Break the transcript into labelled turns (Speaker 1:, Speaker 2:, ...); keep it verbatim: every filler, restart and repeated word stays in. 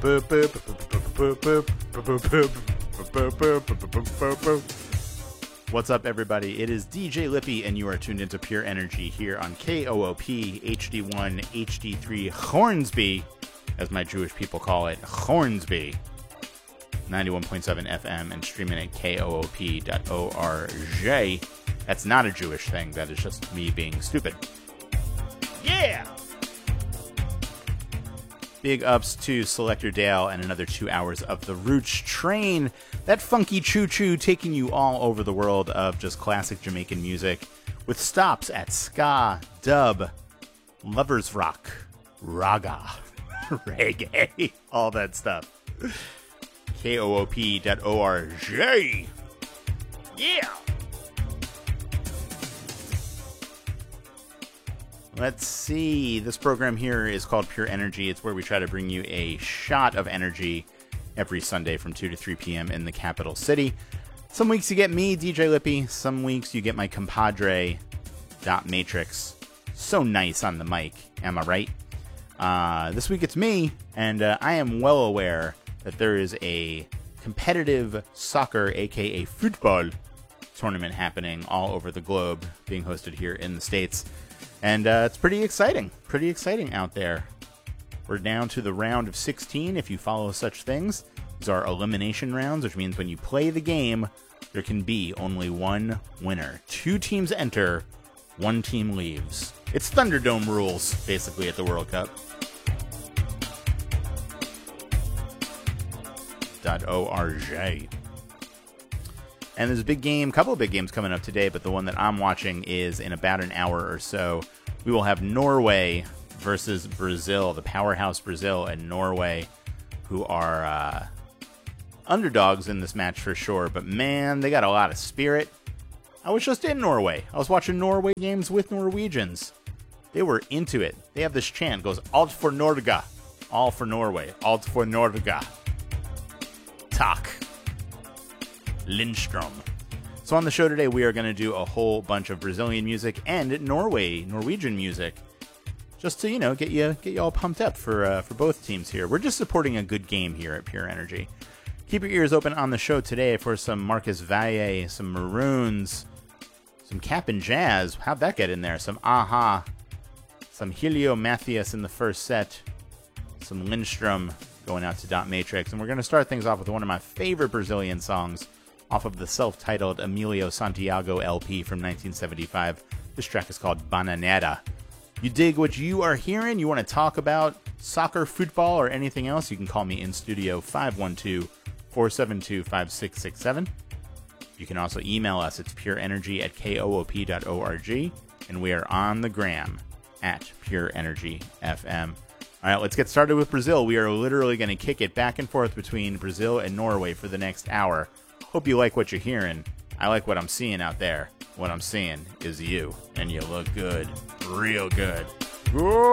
Speaker 1: What's up, everybody? It is D J Lippy, and you are tuned into Pure Energy here on K O O P H D one H D three Hornsby, as my Jewish people call it, Hornsby, ninety-one point seven F M, and streaming at K O O P dot org. That's not a Jewish thing. That is just me being stupid. Yeah! Big ups to Selector Dale and another two hours of the Roots Train. That funky choo-choo taking you all over the world of just classic Jamaican music with stops at ska, dub, lovers rock, raga, reggae, all that stuff. K O O P dot org. Yeah! Let's see. This program here is called Pure Energy. It's where we try to bring you a shot of energy every Sunday from two to three p.m. in the capital city. Some weeks you get me, D J Lippy. Some weeks you get my compadre, Dot Matrix. So nice on the mic, am I right? Uh, this week it's me, and uh, I am well aware that there is a competitive soccer, aka football, tournament happening all over the globe, being hosted here in the States. And uh, it's pretty exciting, pretty exciting out there. We're down to the round of sixteen, if you follow such things. These are elimination rounds, which means when you play the game, there can be only one winner. Two teams enter, one team leaves. It's Thunderdome rules, basically, at the World Cup. .org. And there's a big game, couple of big games coming up today, but the one that I'm watching is in about an hour or so. We will have Norway versus Brazil, the powerhouse Brazil and Norway, who are uh, underdogs in this match for sure. But man, they got a lot of spirit. I was just in Norway. I was watching Norway games with Norwegians. They were into it. They have this chant, goes, Alt for Norge. All for Norway. Alt for Norge. Tak. Lindstrom. So on the show today, we are going to do a whole bunch of Brazilian music and Norway, Norwegian music, just to, you know, get you get you all pumped up for uh, for both teams here. We're just supporting a good game here at Pure Energy. Keep your ears open on the show today for some Marcus Valle, some Maroons, some Cap'n Jazz. How'd that get in there? Some Aha, some Helio Mathias in the first set, some Lindstrom going out to Dot Matrix, and we're going to start things off with one of my favorite Brazilian songs off of the self-titled Emilio Santiago L P from nineteen seventy-five. This track is called Bananeira. You dig what you are hearing? You want to talk about soccer, football, or anything else? You can call me in studio five one two, four seven two, five six six seven. You can also email us. It's pureenergy at K O O P dot org, and we are on the gram at Pure Energy F M. All right, let's get started with Brazil. We are literally going to kick it back and forth between Brazil and Norway for the next hour. Hope you like what you're hearing. I like what I'm seeing out there. What I'm seeing is you, and you look good. Real good. Whoa!